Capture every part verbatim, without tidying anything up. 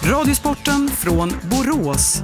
Radiosporten från Borås.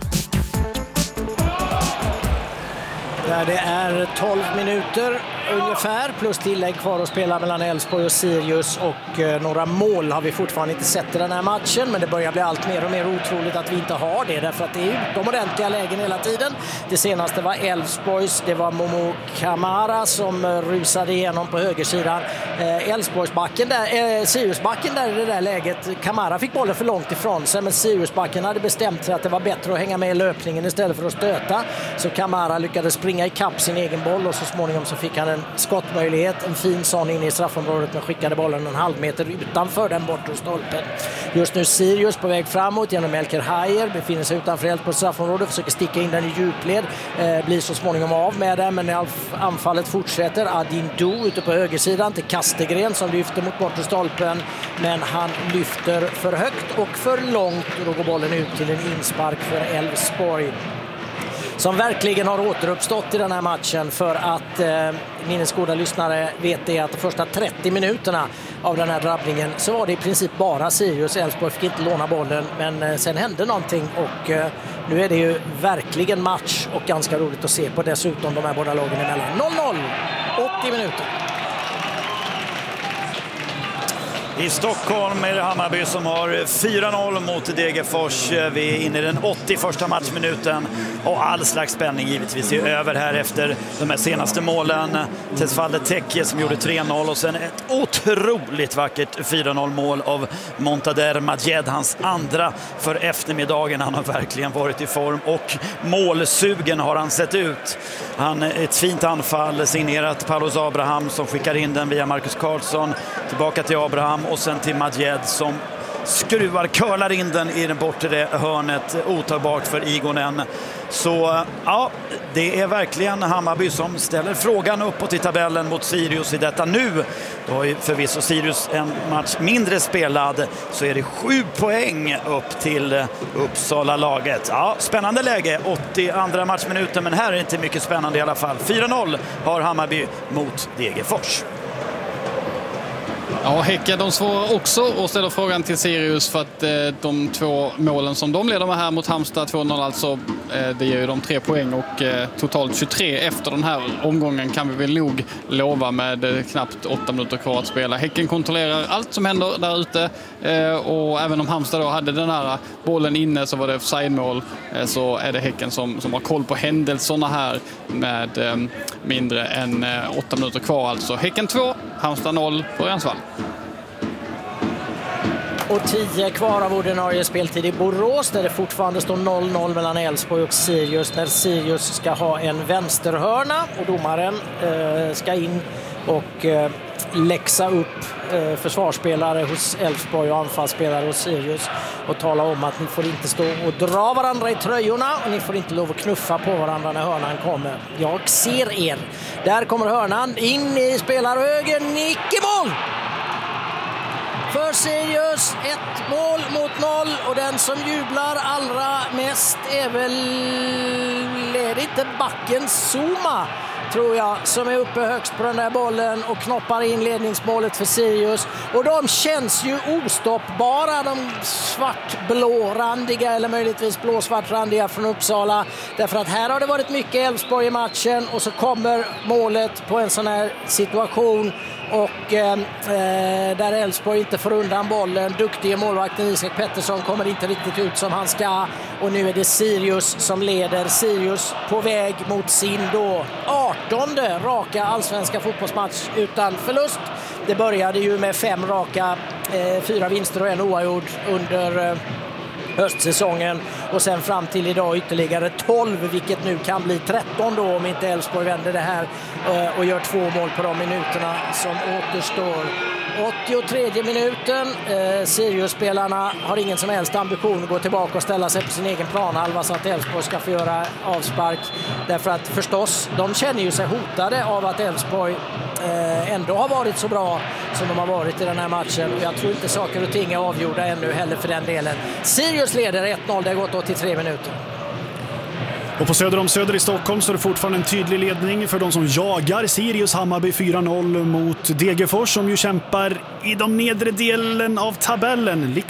Där det är tolv minuter ungefär plus tillägg kvar att spela mellan Elfsborg och Sirius, och eh, några mål har vi fortfarande inte sett i den här matchen, men det börjar bli allt mer och mer otroligt att vi inte har det, därför att det är utomordentliga lägen hela tiden. Det senaste var Elfsborgs, det var Momo Kamara som eh, rusade igenom på högersidan. Eh, Elfsborgsbacken där, eh, Siriusbacken där i det där läget, Kamara fick bollen för långt ifrån sig, men Siriusbacken hade bestämt sig att det var bättre att hänga med i löpningen istället för att stöta, så Kamara lyckades springa i kapp sin egen boll, och så småningom så fick han en skottmöjlighet, en fin sån in i straffområdet, men skickade bollen en halv meter utanför den bortre stolpen. Just nu Sirius på väg framåt genom Melker Hajer, befinner sig utanför Elfsborgs straffområde, försöker sticka in den i djupled, eh, blir så småningom av med den, men anfallet fortsätter. Adin Do ute på högersidan till Kastegren som lyfter mot bortre stolpen, men han lyfter för högt och för långt, och då går bollen ut till en inspark för Elfsborg, som verkligen har återuppstått i den här matchen, för att eh, minnesgoda lyssnare vet det att de första trettio minuterna av den här drabblingen så var det i princip bara Sirius. Elfsborg fick inte låna bollen, men eh, sen hände någonting, och eh, nu är det ju verkligen match och ganska roligt att se på, dessutom de här båda lagen emellan. noll noll, åttio minuter. I Stockholm är det Hammarby som har fyra noll mot Degerfors. Vi är inne i den åttioförsta matchminuten, och all slags spänning givetvis är över här efter de här senaste målen. Tesfalde Tekke som gjorde tre noll, och sen ett otroligt vackert fyra noll mål av Montader Majed, hans andra för eftermiddagen. Han har verkligen varit i form, och målsugen har han sett ut. Han ett fint anfall signerat Paulus Abraham som skickar in den via Marcus Karlsson tillbaka till Abraham, och sen till Majed som skruvar, curlar in den i den bortre hörnet, otagbart för Igonen. Så ja, det är verkligen Hammarby som ställer frågan uppåt i tabellen mot Sirius i detta nu. Då har ju förvisso Sirius en match mindre spelad, så är det sju poäng upp till Uppsala-laget. Ja, spännande läge, åttioandra matchminuten, men här är det inte mycket spännande i alla fall. fyra noll har Hammarby mot Degerfors. Ja, Häcken de svarar också och ställer frågan till Sirius, för att eh, de två målen som de leder med här mot Halmstad två noll alltså, eh, det ger ju de tre poäng, och eh, totalt tjugotre efter den här omgången kan vi väl nog lova, med eh, knappt åtta minuter kvar att spela. Häcken kontrollerar allt som händer där ute, eh, och även om Halmstad då hade den här bollen inne så var det offside-mål, eh, så är det Häcken som, som har koll på händelserna här med eh, mindre än eh, åtta minuter kvar alltså. Häcken två, Halmstad noll på Rensvall. Och tio kvar av ordinarie speltid i Borås, där det fortfarande står noll noll mellan Elfsborg och Sirius, när Sirius ska ha en vänsterhörna, och domaren eh, ska in och eh, läxa upp eh, försvarsspelare hos Elfsborg och anfallsspelare hos Sirius, och tala om att ni får inte stå och dra varandra i tröjorna, och ni får inte lov att knuffa på varandra när hörnan kommer. Jag ser er. Där kommer hörnan in i spelarhögen, nickemål! För Sirius, ett mål mot noll, och den som jublar allra mest är väl, är det inte backen Zuma, tror jag, som är uppe högst på den där bollen och knoppar in ledningsmålet för Sirius. Och de känns ju ostoppbara, de svartblårandiga, eller möjligtvis blåsvartrandiga från Uppsala, därför att här har det varit mycket Elfsborg i matchen, och så kommer målet på en sån här situation, och eh, där Elfsborg inte får undan bollen. Duktige målvakten Isak Pettersson kommer inte riktigt ut som han ska, och nu är det Sirius som leder. Sirius på väg mot sin då artonde raka allsvenska fotbollsmatch utan förlust. Det började ju med fem raka, eh, fyra vinster och en oavgjord under eh, höstsäsongen, och sen fram till idag ytterligare tolv, vilket nu kan bli tretton då om inte Elfsborg vänder det här eh, och gör två mål på de minuterna som återstår. åttiotre minuten, eh, Sirius-spelarna har ingen som helst ambition att gå tillbaka och ställa sig på sin egen planhalva så att Elfsborg ska få göra avspark, därför att förstås, de känner ju sig hotade av att Elfsborg eh, ändå har varit så bra som de har varit i den här matchen, och jag tror inte saker och ting är avgjorda ännu heller för den delen. Sirius leder ett noll, det har gått åttiotre minuter. Och på Söder om Söder i Stockholm så är det fortfarande en tydlig ledning för de som jagar Sirius. Hammarby fyra noll mot Degerfors, som ju kämpar i de nedre delen av tabellen, likt